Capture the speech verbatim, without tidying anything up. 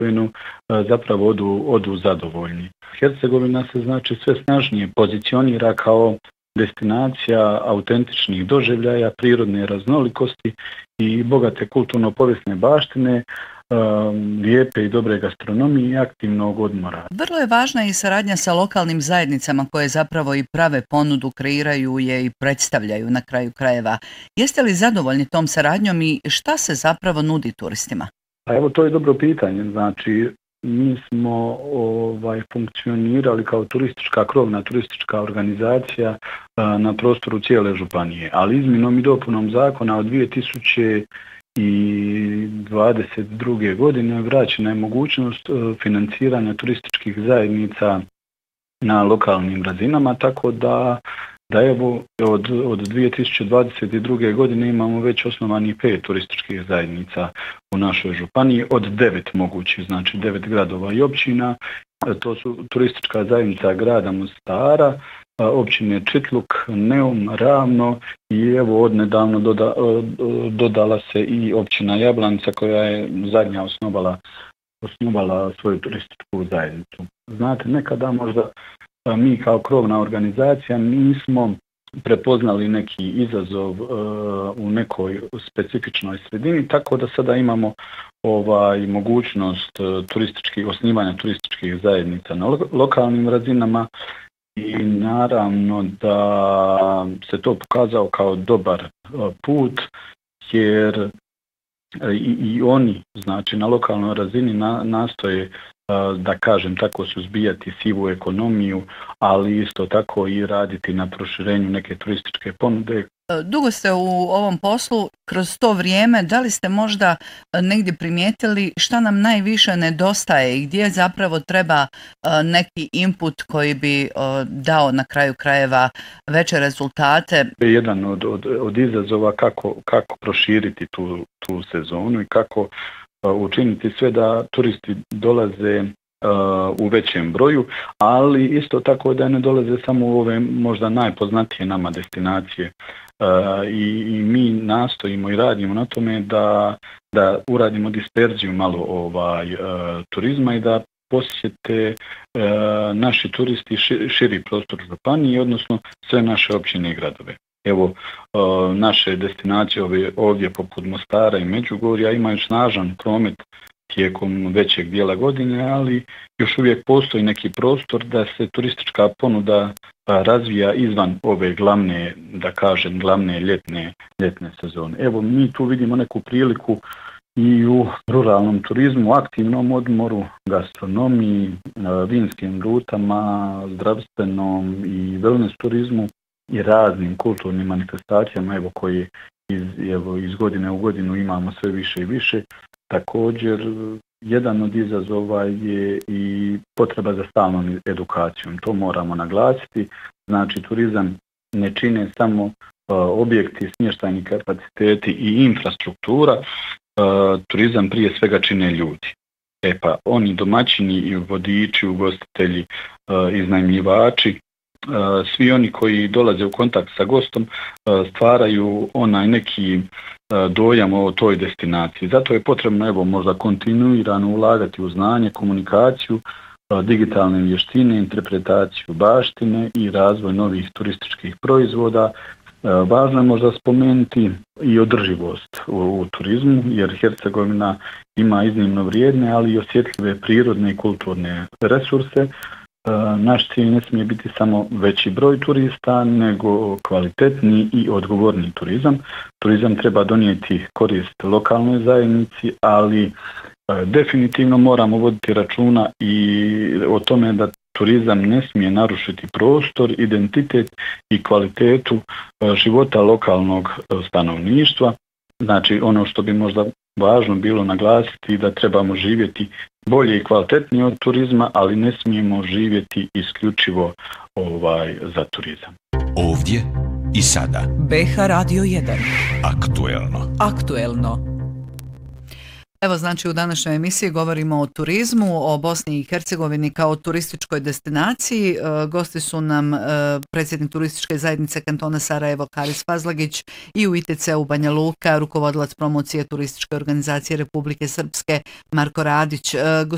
Hercegovinu zapravo odu, odu zadovoljni. Hercegovina se znači sve snažnije pozicionira kao destinacija autentičnih doživljaja, prirodne raznolikosti i bogate kulturno-povijesne baštine, lijepe i dobre gastronomije i aktivnog odmora. Vrlo je važna i saradnja sa lokalnim zajednicama koje zapravo i prave ponudu, kreiraju je i predstavljaju na kraju krajeva. Jeste li zadovoljni tom saradnjom i šta se zapravo nudi turistima? A evo, to je dobro pitanje. Znači, mi smo ovaj, funkcionirali kao turistička, krovna turistička organizacija a, na prostoru cijele županije, ali izmjenom i dopunom zakona od dvije tisuće dvadeset druge godine vraćena je mogućnost financiranja turističkih zajednica na lokalnim razinama, tako da, da evo od, od dvije tisuće dvadeset druge godine imamo već osnovani pet turističkih zajednica u našoj županiji, od devet mogućih, znači devet gradova i općina. To su turistička zajednica grada Mostara, općine Čitluk, Neum, Ravno i evo odnedavno doda, dodala se i općina Jablanica koja je zadnja osnovala, osnovala svoju turističku zajednicu. Znate, nekada možda mi kao krovna organizacija nismo prepoznali neki izazov u nekoj specifičnoj sredini, tako da sada imamo ovaj mogućnost turističkih, osnivanja turističkih zajednica na lokalnim razinama. I naravno da se to pokazao kao dobar put, jer i, i oni, znači na lokalnoj razini na, nastoje, da kažem tako, suzbijati sivu ekonomiju, ali isto tako i raditi na proširenju neke turističke ponude. Dugo ste u ovom poslu, kroz to vrijeme, da li ste možda negdje primijetili šta nam najviše nedostaje i gdje zapravo treba neki input koji bi dao na kraju krajeva veće rezultate? Jedan od, od, od izazova kako, kako proširiti tu, tu sezonu i kako učiniti sve da turisti dolaze u većem broju, ali isto tako da ne dolaze samo u ove možda najpoznatije nama destinacije. I, i mi nastojimo i radimo na tome da, da uradimo disperziju malo ovaj, turizma i da posjete naši turisti širi prostor županije, odnosno sve naše općine i gradove. Evo, naše destinacije ovdje, ovdje poput Mostara i Međugorja imaju snažan promet tijekom većeg dijela godine, ali još uvijek postoji neki prostor da se turistička ponuda razvija izvan ove glavne, da kažem, glavne ljetne, ljetne sezone. Evo, mi tu vidimo neku priliku i u ruralnom turizmu, aktivnom odmoru, gastronomiji, vinskim rutama, zdravstvenom i wellness turizmu i raznim kulturnim manifestacijama, evo, koji iz, evo, iz godine u godinu imamo sve više i više. Također, jedan od izazova je i potreba za stalnom edukacijom. To moramo naglasiti. Znači, turizam ne čine samo uh, objekti, smještajni kapaciteti i infrastruktura. Uh, turizam prije svega čine ljudi. E pa, oni domaćini i vodiči, ugostitelji, uh, iznajmljivači, uh, svi oni koji dolaze u kontakt sa gostom uh, stvaraju onaj neki dojam o toj destinaciji. Zato je potrebno, evo, možda kontinuirano ulagati u znanje, komunikaciju, digitalne vještine, interpretaciju baštine i razvoj novih turističkih proizvoda. Važno je možda spomenuti i održivost u, u turizmu, jer Hercegovina ima iznimno vrijedne, ali i osjetljive prirodne i kulturne resurse. Naš cilj ne smije biti samo veći broj turista, nego kvalitetni i odgovorni turizam. Turizam treba donijeti korist lokalnoj zajednici, ali definitivno moramo voditi računa i o tome da turizam ne smije narušiti prostor, identitet i kvalitetu života lokalnog stanovništva. Znači, ono što bi možda važno bilo naglasiti da trebamo živjeti bolje i kvalitetnije od turizma, ali ne smijemo živjeti isključivo ovaj za turizam. Ovdje i sada. B H Radio jedan. Aktuelno. Aktuelno. Evo, znači, u današnjoj emisiji govorimo o turizmu, o Bosni i Hercegovini kao turističkoj destinaciji. E, gosti su nam e, predsjednik turističke zajednice kantona Sarajevo Haris Fazlagić i u I T C-u Banja Luka, rukovodilac promocije turističke organizacije Republike Srpske Marko Radić. E,